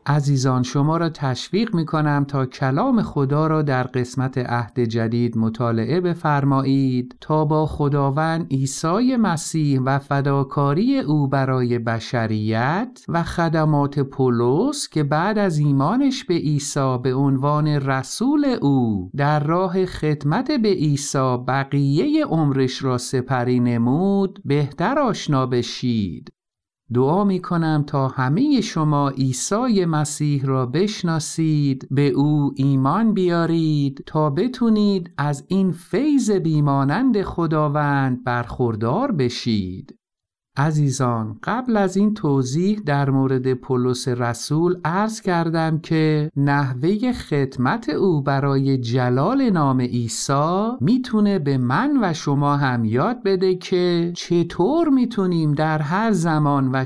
عزیزان، شما را تشویق می‌کنم تا کلام خدا را در قسمت عهد جدید مطالعه بفرمایید تا با خداوند عیسی مسیح و فداکاری او برای بشریت و خدمات پولس که بعد از ایمانش به عیسی به عنوان رسول او در راه خدمت به عیسی بقیه عمرش را سپری نمود بهتر آشنا بشید. دعا می کنم تا همه شما عیسی مسیح را بشناسید، به او ایمان بیارید تا بتونید از این فیض بیمانند خداوند برخوردار بشید. عزیزان، قبل از این توضیح در مورد پولس رسول عرض کردم که نحوه خدمت او برای جلال نام عیسی میتونه به من و شما هم یاد بده که چطور میتونیم در هر زمان و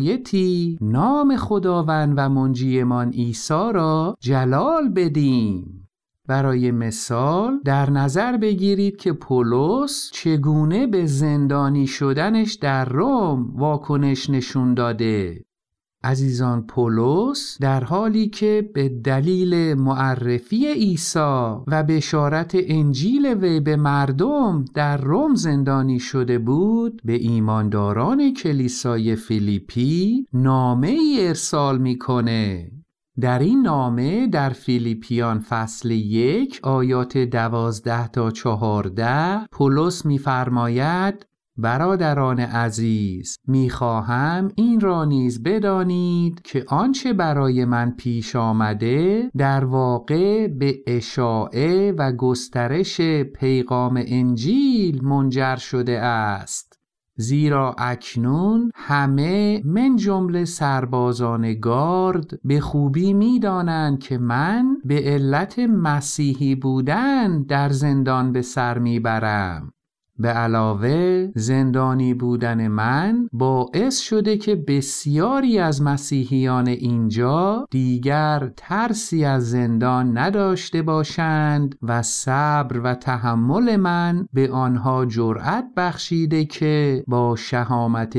شرایطی نام خداوند و منجیمان عیسی را جلال بدیم. برای مثال در نظر بگیرید که پولس چگونه به زندانی شدنش در روم واکنش نشون داده. عزیزان، پولس در حالی که به دلیل معرفی عیسی و بشارت انجیل وی به مردم در روم زندانی شده بود، به ایمانداران کلیسای فیلیپی نامه ای ارسال میکنه. در این نامه در فیلیپیان فصل 1 آیات 12 تا 14 پولس می‌فرماید: برادران عزیز، می‌خواهم این را نیز بدانید که آنچه برای من پیش آمده در واقع به اشاعه و گسترش پیغام انجیل منجر شده است. زیرا اکنون همه من جمله سربازان گارد به خوبی می‌دانند که من به علت مسیحی بودن در زندان به سر میبرم. به علاوه زندانی بودن من باعث شده که بسیاری از مسیحیان اینجا دیگر ترسی از زندان نداشته باشند و صبر و تحمل من به آنها جرأت بخشیده که با شهامت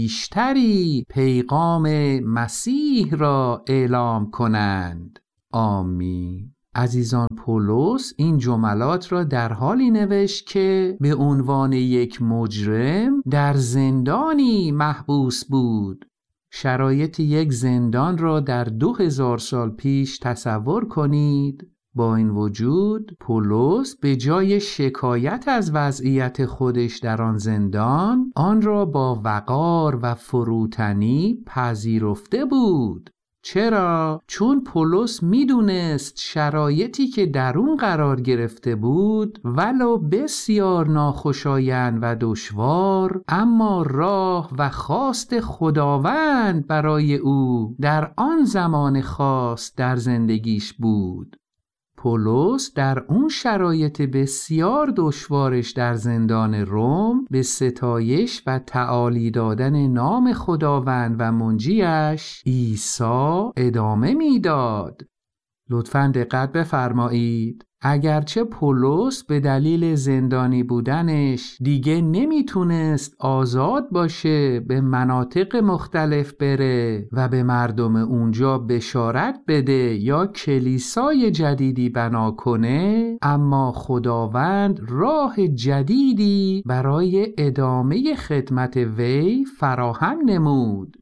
بیشتری پیغام مسیح را اعلام کنند. آمین. عزیزان، پولس این جملات را در حالی نوشت که به عنوان یک مجرم در زندانی محبوس بود. شرایط یک زندان را در 2000 سال پیش تصور کنید. با این وجود پولس به جای شکایت از وضعیت خودش در آن زندان، آن را با وقار و فروتنی پذیرفته بود. چرا؟ چون پولس میدونست شرایطی که در اون قرار گرفته بود ولو بسیار ناخوشایند و دشوار، اما راه و خواست خداوند برای او در آن زمان خاص در زندگیش بود. پولس در اون شرایط بسیار دشوارش در زندان روم به ستایش و تعالی دادن نام خداوند و منجیش عیسی ادامه میداد. لطفاً دقت بفرمایید. اگرچه پولس به دلیل زندانی بودنش دیگه نمیتونست آزاد باشه به مناطق مختلف بره و به مردم اونجا بشارت بده یا کلیسای جدیدی بنا کنه، اما خداوند راه جدیدی برای ادامه خدمت وی فراهم نمود.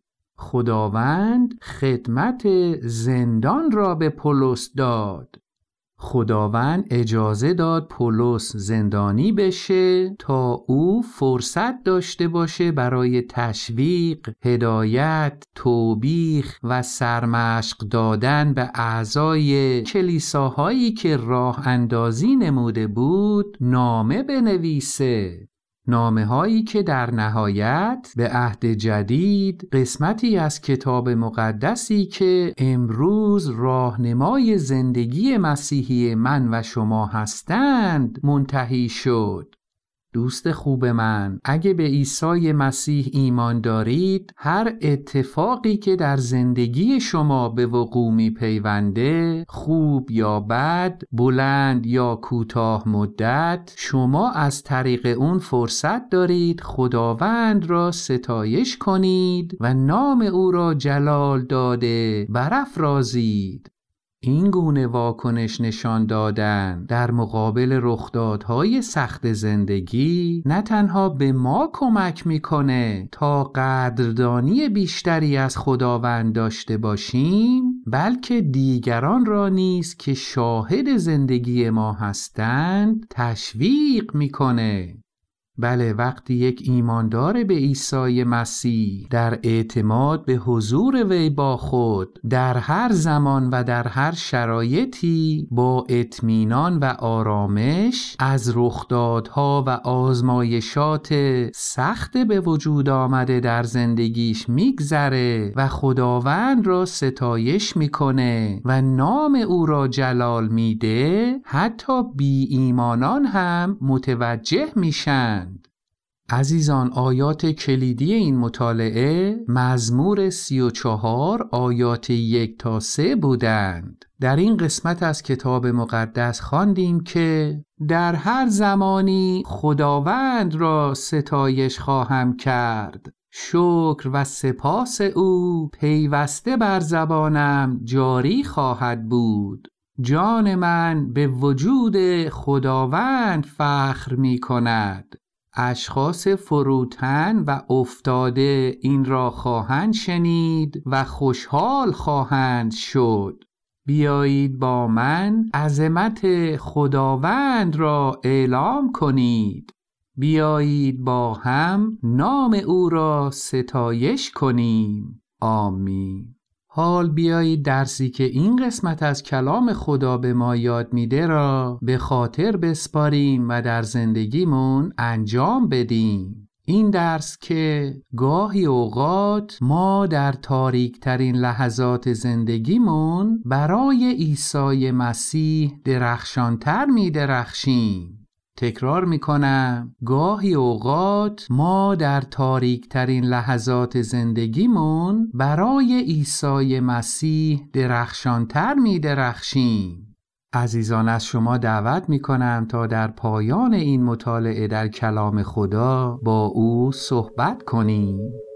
خداوند خدمت زندان را به پولس داد. خداوند اجازه داد پولس زندانی بشه تا او فرصت داشته باشه برای تشویق، هدایت، توبیخ و سرمشق دادن به اعضای کلیساهایی که راه اندازی نموده بود نامه بنویسه. نامه هایی که در نهایت به عهد جدید، قسمتی از کتاب مقدسی که امروز راهنمای زندگی مسیحی من و شما هستند، منتهی شد. دوست خوب من، اگه به عیسی مسیح ایمان دارید، هر اتفاقی که در زندگی شما به وقوع میپیونده، خوب یا بد، بلند یا کوتاه مدت، شما از طریق اون فرصت دارید خداوند را ستایش کنید و نام او را جلال داده برافرازید. این گونه واکنش نشان دادن در مقابل رخدادهای سخت زندگی نه تنها به ما کمک میکنه تا قدردانی بیشتری از خداوند داشته باشیم، بلکه دیگران را نیز که شاهد زندگی ما هستند تشویق میکنه. بله، وقتی یک ایماندار به عیسی مسیح در اعتماد به حضور وی با خود در هر زمان و در هر شرایطی با اطمینان و آرامش از رخدادها و آزمایشات سخت به وجود آمده در زندگیش میگذره و خداوند را ستایش میکنه و نام او را جلال میده، حتی بی ایمانان هم متوجه میشن. عزیزان، آیات کلیدی این مطالعه مزمور 34 آیات 1 تا 3 بودند. در این قسمت از کتاب مقدس خواندیم که در هر زمانی خداوند را ستایش خواهم کرد، شکر و سپاس او پیوسته بر زبانم جاری خواهد بود. جان من به وجود خداوند فخر می کند. اشخاص فروتن و افتاده این را خواهند شنید و خوشحال خواهند شد. بیایید با من عظمت خداوند را اعلام کنید. بیایید با هم نام او را ستایش کنیم. آمین. حال بیایید درسی که این قسمت از کلام خدا به ما یاد میده را به خاطر بسپاریم و در زندگیمون انجام بدیم. این درس که گاهی اوقات ما در تاریک ترین لحظات زندگیمون برای عیسی مسیح درخشانتر می درخشیم. تکرار میکنم، گاهی اوقات ما در تاریک ترین لحظات زندگیمون برای عیسی مسیح درخشانتر می درخشیم. عزیزان، از شما دعوت میکنم تا در پایان این مطالعه در کلام خدا با او صحبت کنیم.